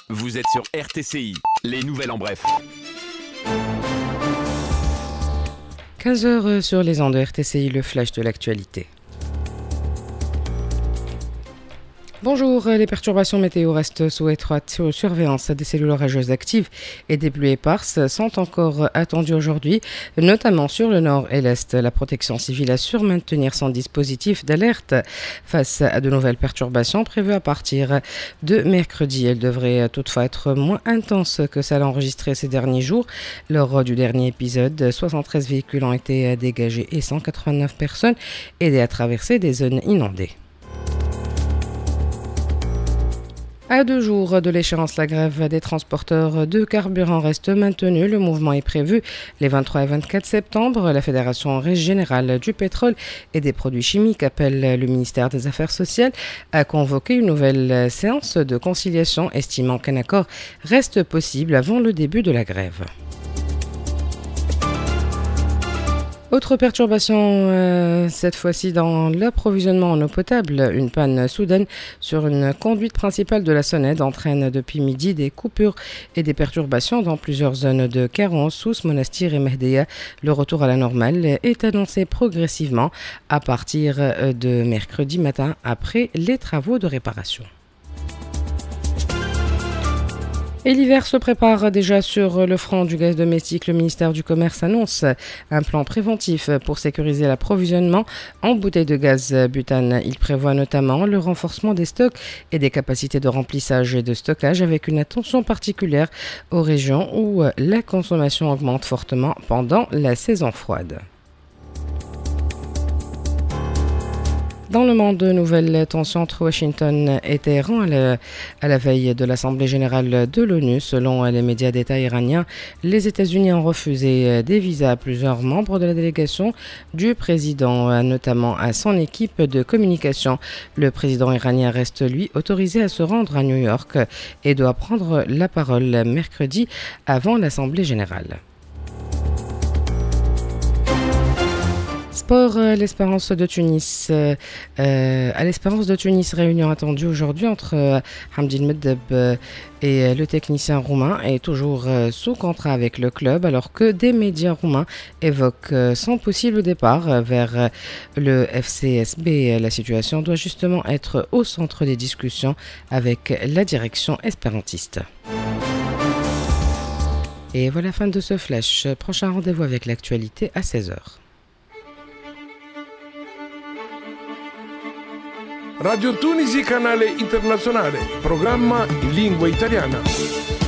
Vous êtes sur RTCI, les nouvelles en bref. 15h sur les ondes de RTCI, le flash de l'actualité. Bonjour, les perturbations météo restent sous étroite surveillance. Des cellules orageuses actives et des pluies éparses sont encore attendues aujourd'hui, notamment sur le nord et l'est. La protection civile assure maintenir son dispositif d'alerte face à de nouvelles perturbations prévues à partir de mercredi. Elles devraient toutefois être moins intenses que celles enregistrées ces derniers jours. Lors du dernier épisode, 73 véhicules ont été dégagés et 189 personnes aidées à traverser des zones inondées. À 2 jours de l'échéance, la grève des transporteurs de carburant reste maintenue. Le mouvement est prévu les 23 et 24 septembre. La Fédération générale du pétrole et des produits chimiques appelle le ministère des Affaires sociales à convoquer une nouvelle séance de conciliation, estimant qu'un accord reste possible avant le début de la grève. Autre perturbation, cette fois-ci dans l'approvisionnement en eau potable. Une panne soudaine sur une conduite principale de la Sonnette entraîne depuis midi des coupures et des perturbations dans plusieurs zones de Keren, Sousse, Monastir et Mehdeya. Le retour à la normale est annoncé progressivement à partir de mercredi matin après les travaux de réparation. Et l'hiver se prépare déjà sur le front du gaz domestique. Le ministère du Commerce annonce un plan préventif pour sécuriser l'approvisionnement en bouteilles de gaz butane. Il prévoit notamment le renforcement des stocks et des capacités de remplissage et de stockage avec une attention particulière aux régions où la consommation augmente fortement pendant la saison froide. Dans le monde, de nouvelles tensions entre Washington et Téhéran à la veille de l'Assemblée générale de l'ONU. Selon les médias d'État iraniens, les États-Unis ont refusé des visas à plusieurs membres de la délégation du président, notamment à son équipe de communication. Le président iranien reste, lui, autorisé à se rendre à New York et doit prendre la parole mercredi avant l'Assemblée générale. Sport, l'Espérance de Tunis. À l'Espérance de Tunis, réunion attendue aujourd'hui entre Hamdine Meddeb et le technicien roumain est toujours sous contrat avec le club alors que des médias roumains évoquent son possible départ vers le FCSB. La situation doit justement être au centre des discussions avec la direction espérantiste. Et voilà, fin de ce flash. Prochain rendez-vous avec l'actualité à 16h. Radio Tunisi, canale internazionale, programma in lingua italiana.